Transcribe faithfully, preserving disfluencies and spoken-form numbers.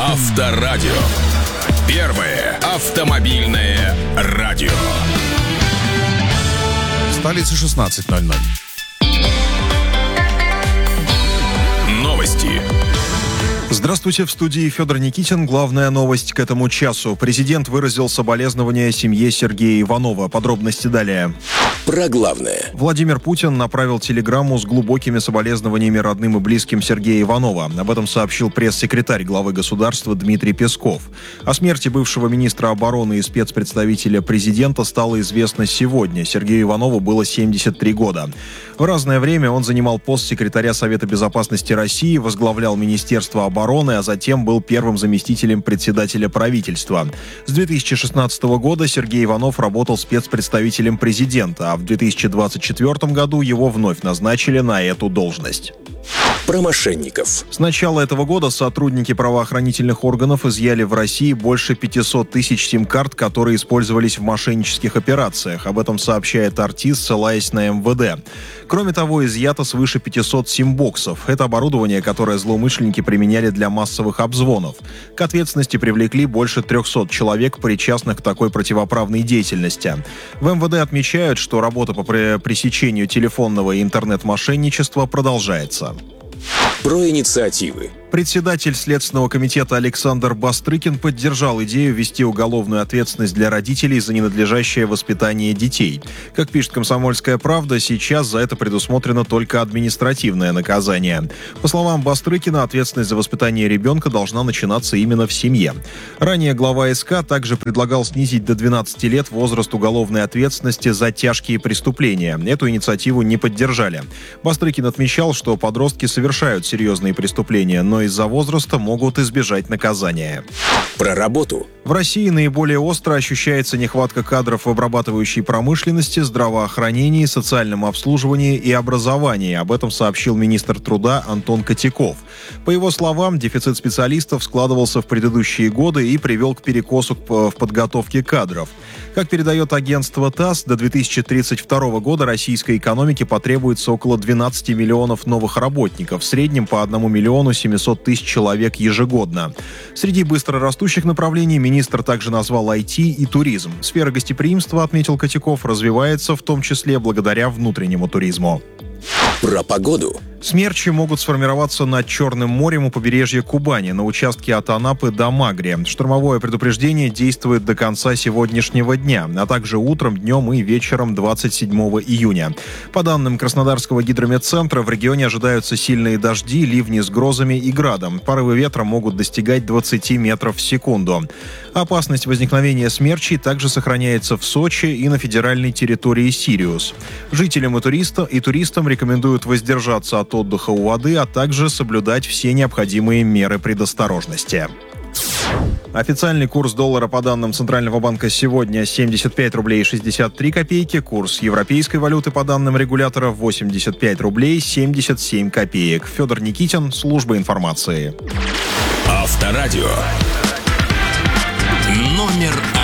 Авторадио. Первое автомобильное радио. Столица шестнадцать ноль ноль. Новости. Здравствуйте, в студии Федор Никитин. Главная новость к этому часу. Президент выразил соболезнования семье Сергея Иванова. Подробности далее. Про главное. Владимир Путин направил телеграмму с глубокими соболезнованиями родным и близким Сергея Иванова. Об этом сообщил пресс-секретарь главы государства Дмитрий Песков. О смерти бывшего министра обороны и спецпредставителя президента стало известно сегодня. Сергею Иванову было семьдесят три года. В разное время он занимал пост секретаря Совета безопасности России, возглавлял Министерство обороны, а затем был первым заместителем председателя правительства. С две тысячи шестнадцатого года Сергей Иванов работал спецпредставителем президента, а в две тысячи двадцать четвёртом году его вновь назначили на эту должность. Про мошенников. С начала этого года сотрудники правоохранительных органов изъяли в России больше пятьсот тысяч сим-карт, которые использовались в мошеннических операциях. Об этом сообщает артист, ссылаясь на эм вэ дэ. Кроме того, изъято свыше пятисот сим-боксов. Это оборудование, которое злоумышленники применяли для массовых обзвонов. К ответственности привлекли больше трехсот человек, причастных к такой противоправной деятельности. В эм вэ дэ отмечают, что работа по пресечению телефонного и интернет-мошенничества продолжается. Про инициативы. Председатель Следственного комитета Александр Бастрыкин поддержал идею ввести уголовную ответственность для родителей за ненадлежащее воспитание детей. Как пишет «Комсомольская правда», сейчас за это предусмотрено только административное наказание. По словам Бастрыкина, ответственность за воспитание ребенка должна начинаться именно в семье. Ранее глава эс ка также предлагал снизить до двенадцати лет возраст уголовной ответственности за тяжкие преступления. Эту инициативу не поддержали. Бастрыкин отмечал, что подростки совершают серьезные преступления, но из-за возраста могут избежать наказания. Про работу. В России наиболее остро ощущается нехватка кадров в обрабатывающей промышленности, здравоохранении, социальном обслуживании и образовании. Об этом сообщил министр труда Антон Котяков. По его словам, дефицит специалистов складывался в предыдущие годы и привел к перекосу в подготовке кадров. Как передает агентство ТАСС, до две тысячи тридцать второго года российской экономике потребуется около двенадцати миллионов новых работников, в среднем по одному миллиону семьсот тысяч человек ежегодно. Среди быстрорастущих направлений министр также назвал ай ти и туризм. Сфера гостеприимства, отметил Котяков, развивается в том числе благодаря внутреннему туризму. Про погоду. Смерчи могут сформироваться над Черным морем у побережья Кубани на участке от Анапы до Магри. Штормовое предупреждение действует до конца сегодняшнего дня, а также утром, днем и вечером двадцать седьмого июня. По данным Краснодарского гидрометцентра, в регионе ожидаются сильные дожди, ливни с грозами и градом. Порывы ветра могут достигать двадцати метров в секунду. Опасность возникновения смерчей также сохраняется в Сочи и на федеральной территории Сириус. Жителям и, туриста, и туристам рекомендуют воздержаться от отдыха у воды, а также соблюдать все необходимые меры предосторожности. Официальный курс доллара по данным Центрального банка сегодня семьдесят пять рублей шестьдесят три копейки. Курс европейской валюты по данным регулятора восемьдесят пять рублей семьдесят семь копеек. Федор Никитин, служба информации. Авторадио. Номер